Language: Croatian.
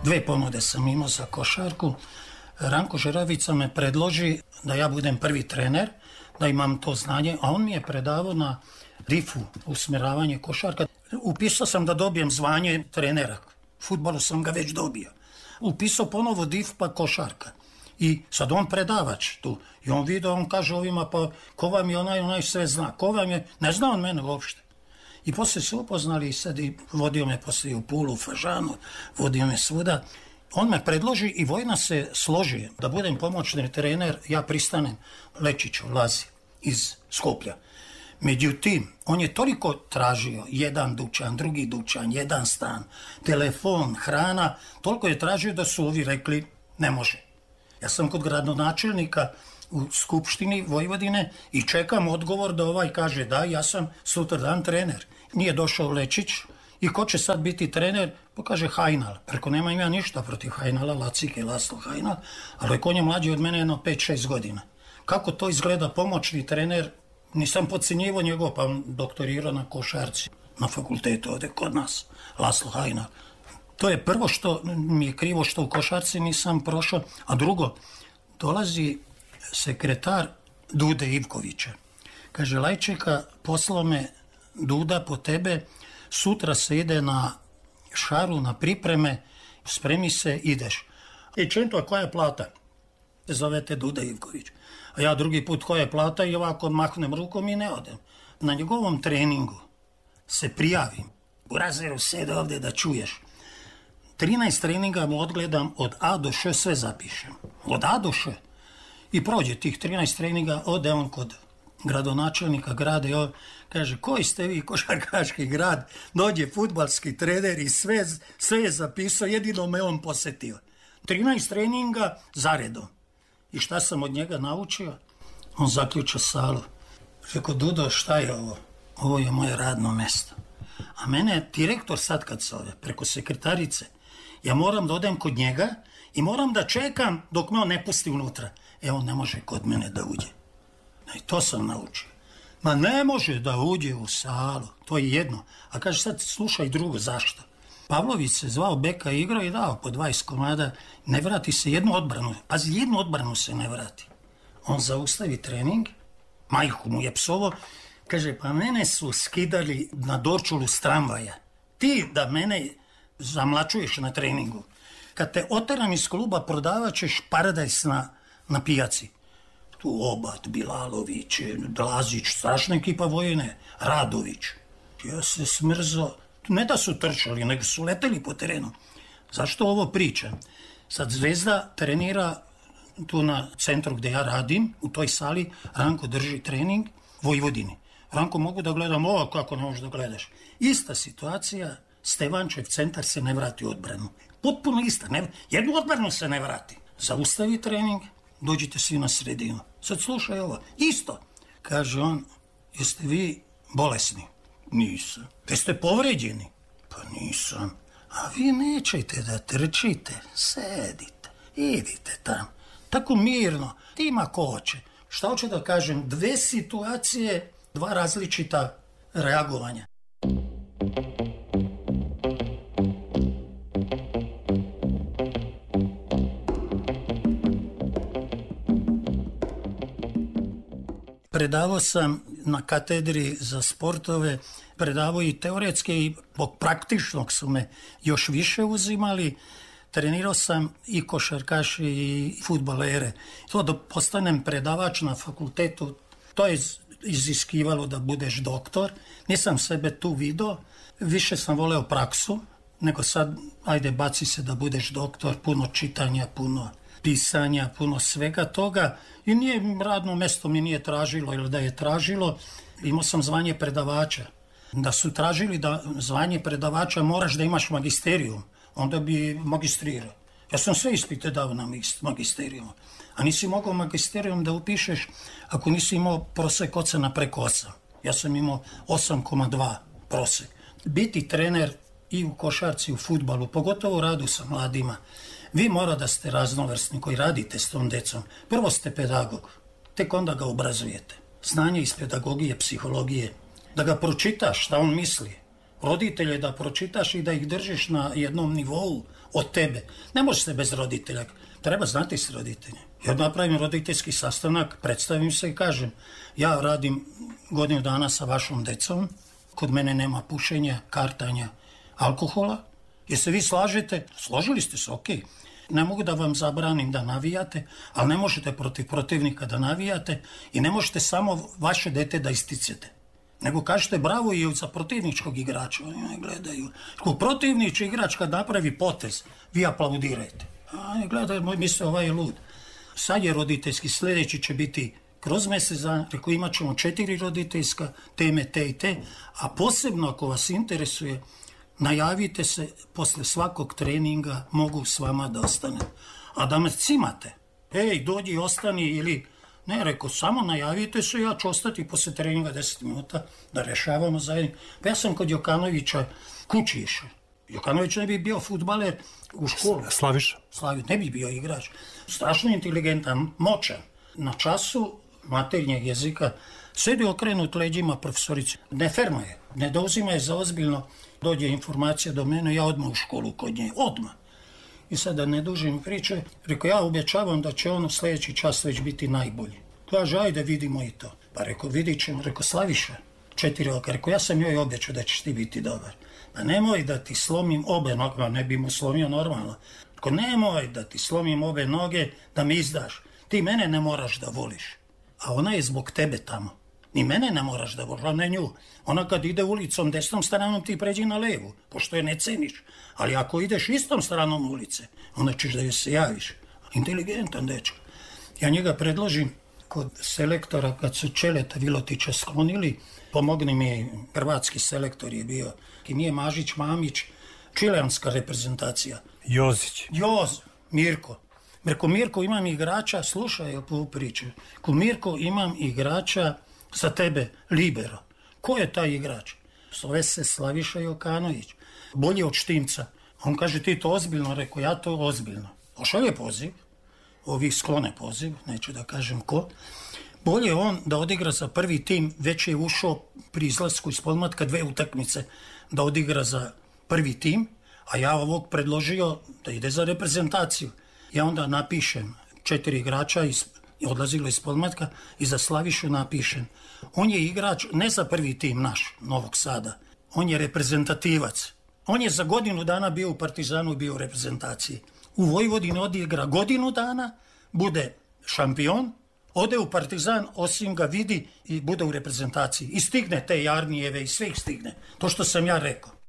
2 ponude sam imao za košarku. Ranko Žeravica me predloži da ja budem prvi trener, da imam to znanje, a on mi je predavao na DIF-u, usmjeravanje košarka. Upisao sam da dobijem zvanje trenera. Fudbalu sam ga već dobio. Upisao ponovo DIF pa košarka. I sad on predavač tu. I on vidio, on kaže ovima, pa ko vam je onaj sve zna. Ko vam je, ne zna on mene uopšte. I poslije su upoznali i sad i vodio me poslije u Pulu, u Fažanu, vodio me svuda. On me predloži i Vojna se složi da budem pomoćni trener, ja pristanem. Lečić ulazi iz Skoplja. Međutim, on je toliko tražio, jedan dućan, drugi dućan, jedan stan, telefon, hrana, toliko je tražio da su ovi rekli ne može. Ja sam kod gradonačelnika u Skupštini Vojvodine i čekam odgovor da ovaj kaže da, ja sam sutradan trener. Nije došao Lečić i ko će sad biti trener? Pa kaže Hajnal. Preko nema ja ništa protiv Hajnala, Lacike, Laslo Hajnal, ali on je mlađi od mene jedno 5-6 godina. Kako to izgleda pomoćni trener? Nisam podcjenjivo njegov, pa doktorirao na košarci na fakultetu ovdje kod nas, Laslo Hajnal. To je prvo što mi je krivo što u košarci nisam prošao, a drugo, dolazi sekretar Dude Ivkovića. Kaže, Lajčeka, poslao me Duda po tebe, sutra se ide na Šaru, na pripreme, spremi se, ideš. Čento, koja je plata? Zovete Duda Ivković. A ja drugi put koja je plata i ovako mahnem rukom i ne odem. Na njegovom treningu se prijavim. U razredu sede ovdje da čuješ. 13 treninga mu odgledam od A do Š, sve zapišem. Od A do Š. I prođe tih 13 treninga, ode on kod gradonačelnika grada i on kaže, koji ste vi košarkaški grad, dođe fudbalski trener i sve je zapisao, jedino me on posjetio. 13 treninga zaredom. I šta sam od njega naučio? On zaključio salu. Rekao, Dudo, šta je ovo? Ovo je moje radno mjesto. A mene direktor sad kad se ode, preko sekretarice, ja moram da odem kod njega i moram da čekam dok me on ne pusti unutra. On ne može kod mene da uđe. I to sam naučio. Ma ne može da uđe u salu, to je jedno. A kaže, sad slušaj drugo, zašto? Pavlović se zvao beka, igrao i dao po 20 komada, ne vrati se jednu odbranu. Pazi, jednu odbranu se ne vrati. On zaustavi trening, majku mu je psovo, kaže, pa mene su skidali na Dorčulu s tramvaja. Ti da mene zamlačuješ na treningu. Kad te oteram iz kluba, prodavat ćeš paradajs na pijaci. Tu Obat, Bilalović, Dlazić, strašna ekipa Vojne, Radović. Ja se smrzo, ne da su trčali, nego su leteli po terenu. Zašto ovo pričam? Sad Zvezda trenira tu na centru gdje ja radim, u toj sali, Ranko drži trening Vojvodini. Ranko, mogu da gledam ovo, kako ne možeš da gledaš? Ista situacija, Stevančev centar se ne vrati u odbranu. Potpuno ista, jednu odbranu se ne vrati. Zaustavi trening, dođite svi na sredinu. Sad slušaj ovo, isto. Kaže on, jeste vi bolesni? Nisam. Jeste povređeni? Pa nisam. A vi nećete da trčite, sedite, idite tamo. Tako mirno, ima ko hoće. Šta hoće da kažem, 2 situacije, 2 različita reagovanja. Predavao sam na katedri za sportove, predavao i teoretske i praktičnog su me još više uzimali. Trenirao sam i košarkaše i fudbalere. To da postanem predavač na fakultetu, to je iziskivalo da budeš doktor. Nisam sebe tu vidio, više sam voleo praksu, nego sad, ajde, baci se da budeš doktor, puno čitanja, puno pisanja, puno svega toga i nije radno mjesto mi nije tražilo ili da je tražilo, imao sam zvanje predavača. Da su tražili da zvanje predavača moraš da imaš magisterijum, onda bi magistrirao. Ja sam sve ispite dao na magisterijumu, a nisi mogao magisterijum da upišeš ako nisi imao prosek ocena preko 8. Ja sam imao 8,2 prosek. Biti trener i u košarci, u fudbalu, pogotovo u radu sa mladima, vi mora da ste raznovrsni koji radite s tom decom. Prvo ste pedagog, tek onda ga obrazujete. Znanje iz pedagogije, psihologije, da ga pročitaš šta on misli, roditelje da pročitaš i da ih držiš na jednom nivou od tebe. Ne može se bez roditelja. Treba znati s roditeljem. Ja napravim roditeljski sastanak, predstavim se i kažem, ja radim godinu dana sa vašom decom, kod mene nema pušenja, kartanja, alkohola. Jer se vi slažete, složili ste se, ok. Ne mogu da vam zabranim da navijate, ali ne možete protiv protivnika da navijate i ne možete samo vaše dete da isticete. Nego kažete bravo i za protivničkog igrača. Oni ne gledaju. Ko protivnički igrač kad napravi potez, vi aplaudirajte. A ne gledaju, misle ovaj je lud. Sad je roditeljski, sljedeći će biti kroz mjesec dana, rekao imat ćemo 4 roditeljska teme te i te, a posebno ako vas interesuje, najavite se, posle svakog treninga mogu s vama da ostane. A da me cimate, ej, dođi, ostani ili... Ne, rekao, samo najavite se, ja ću ostati posle treninga 10 minuta da rešavamo zajedno. Pa ja sam kod Jokanovića kući išao. Jokanović ne bi bio fudbaler u školu. Slaviša? Ne bi bio igrač. Strašno inteligentan, moćan. Na času maternjeg jezika sedi okrenut leđima profesorici. Ne ferma je, ne douzima je za ozbiljno. Dođe informacija do mene, ja odmah u školu kod nje, odmah. I sad da ne dužim priče, rekao, ja obećavam da će on u sljedeći čas već biti najbolji. Kaže, ajde vidimo i to. Pa rekao, vidit ćemo, rekao, Slaviša, 4 oka. Rekao, ja sam joj obećao da ćeš ti biti dobar. Pa nemoj da ti slomim obe noge, ne bi mu slomio normalno. Rekao, nemoj da ti slomim obe noge, da me izdaš. Ti mene ne moraš da voliš. A ona je zbog tebe tamo. Ni mene ne moraš da voliš, a ne nju. Ona kad ide ulicom desnom stranom ti pređi na levu, pošto je ne ceniš. Ali ako ideš istom stranom ulice, onda ćeš da joj se javiš. Inteligentan dečko. Ja njega predložim kod selektora, kad su Čeleta Vilotića sklonili, pomogni mi, hrvatski selektor je bio, i nije Mažić, Mamić, čileanska reprezentacija. Mirko. Mirko, imam igrača, slušaj ovu priču, Mirko, imam igrača za tebe, libero. Ko je taj igrač? Zove se Slaviša Jokanović. Bolji od Štimca. On kaže, ti to ozbiljno? Rekao, ja to ozbiljno. Pošao je poziv. Ovi sklone poziv, neću da kažem ko. Bolje on da odigra za prvi tim, već je ušao pri izlasku iz podmlatka 2 utakmice da odigra za prvi tim, a ja ovog predložio da ide za reprezentaciju. Ja onda napišem 4 igrača odlazilo iz podmlatka i za Slavišu napišem. On je igrač ne za prvi tim naš, Novog Sada. On je reprezentativac. On je za godinu dana bio u Partizanu, bio u reprezentaciji. U Vojvodini odigra godinu dana, bude šampion, ode u Partizan, osim ga vidi i bude u reprezentaciji. I stigne te Jarnijeve i sve ih stigne. To što sam ja rekao.